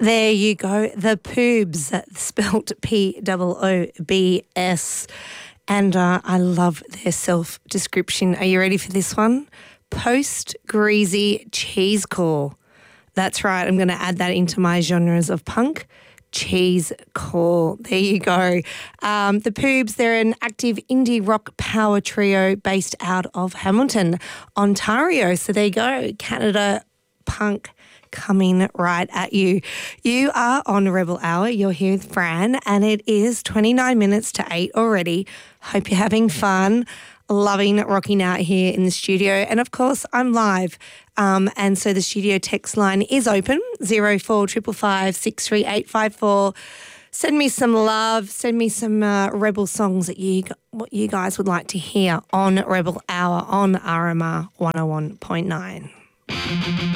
There you go. The Poobs, spelt P-O-O-B-S. And I love their self-description. Are you ready for this one? Post-greasy cheesecore. That's right. I'm going to add that into my genres of punk. Cheesecore. There you go. The Poobs, they're an active indie rock power trio based out of Hamilton, Ontario. So there you go. Canada punk coming right at you. You are on Rebel Hour. You're here with Fran, and it is 29 minutes to 8 already. Hope you're having fun. Loving rocking out here in the studio. And of course, I'm live. And so the studio text line is open, 0455 63854. Send me some love. Send me some Rebel songs that what you guys would like to hear on Rebel Hour on RMR 101.9.